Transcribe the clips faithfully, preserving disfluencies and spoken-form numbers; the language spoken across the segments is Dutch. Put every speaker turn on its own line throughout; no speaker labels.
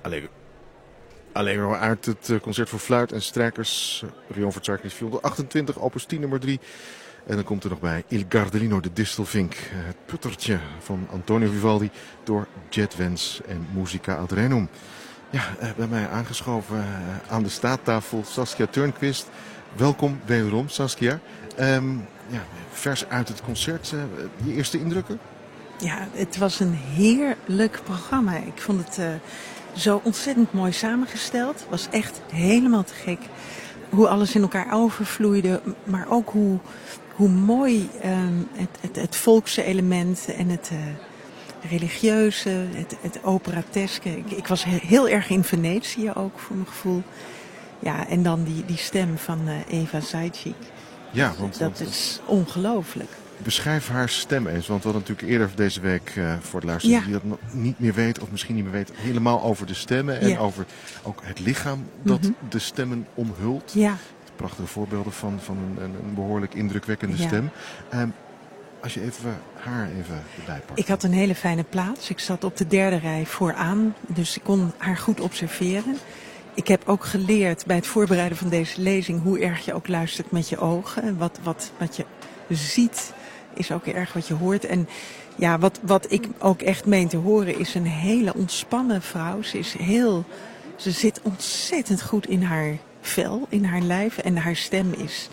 Allegro. Allegro uit het uh, concert voor fluit en strijkers. Uh, Rion Verzakis vierhonderdachtentwintig, opus tien nummer drie. En dan komt er nog bij Il Gardellino, de distelvink. Uh, het puttertje van Antonio Vivaldi door Jet Wens en Musica ad Renum. Ja, uh, bij mij aangeschoven uh, aan de staattafel Saskia Turnquist. Welkom wederom, Saskia. Um, ja, vers uit het concert. Uh, je eerste indrukken?
Ja, het was een heerlijk programma. Ik vond het uh, zo ontzettend mooi samengesteld. Het was echt helemaal te gek hoe alles in elkaar overvloeide. Maar ook hoe, hoe mooi um, het, het, het volkse element en het uh, religieuze, het, het operateske. Ik, ik was heel erg in Venetië ook, voor mijn gevoel. Ja, en dan die, die stem van uh, Eva Zajic.
Ja, want,
dat
want,
is ongelooflijk.
Beschrijf haar stem eens, want we hadden natuurlijk eerder deze week uh, voor het luisteren
ja.
die dat nog niet meer weet of misschien niet meer weet, helemaal over de stemmen en
ja.
over ook het lichaam dat
mm-hmm.
de stemmen omhult.
Ja.
Prachtige voorbeelden van, van een, een behoorlijk indrukwekkende
ja.
stem. Um, als je even haar even erbij pakt.
Ik had een hele fijne plaats. Ik zat op de derde rij vooraan, dus ik kon haar goed observeren. Ik heb ook geleerd bij het voorbereiden van deze lezing hoe erg je ook luistert met je ogen. Wat, wat, wat je ziet is ook erg wat je hoort. En ja, wat, wat ik ook echt meen te horen is een hele ontspannen vrouw. Ze is heel, ze zit ontzettend goed in haar vel, in haar lijf. En haar stem is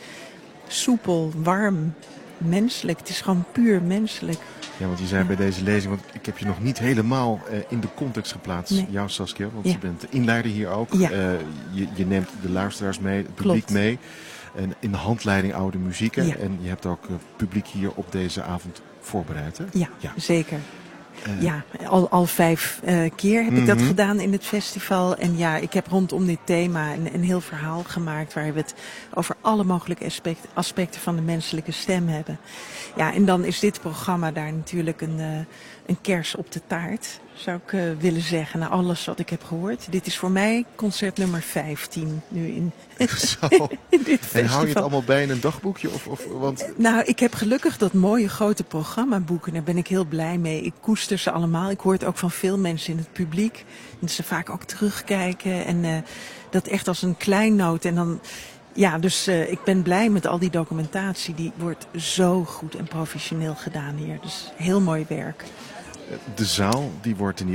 soepel, warm, menselijk. Het is gewoon puur menselijk.
Ja, want je zei ja. bij deze lezing, want ik heb je nog niet helemaal uh, in de context geplaatst, nee. jou Saskia, want ja. je bent de inleider hier ook.
Ja.
Uh, je, je neemt de luisteraars mee, het publiek
Klopt.
mee. En in de handleiding oude muzieken.
Ja.
En je hebt ook uh, publiek hier op deze avond voorbereid, hè?
Ja,
ja.
zeker. Uh, ja, al, al vijf uh, keer heb mm-hmm. ik dat gedaan in het festival. En ja, ik heb rondom dit thema een, een heel verhaal gemaakt waar we het over alle mogelijke aspect, aspecten van de menselijke stem hebben. Ja, en dan is dit programma daar natuurlijk een, uh, een kers op de taart, zou ik uh, willen zeggen, na alles wat ik heb gehoord. Dit is voor mij concert nummer vijftien nu in,
Zo.
in dit festival.
En hou je het allemaal bij in een dagboekje? Of, of, want...
Nou, ik heb gelukkig dat mooie grote programmaboeken. Daar ben ik heel blij mee. Ik koester ze allemaal. Ik hoor het ook van veel mensen in het publiek. Dat ze vaak ook terugkijken. En uh, dat echt als een kleinoot. En dan, ja, dus uh, ik ben blij met al die documentatie. Die wordt zo goed en professioneel gedaan hier. Dus heel mooi werk.
De zaal, die wordt in die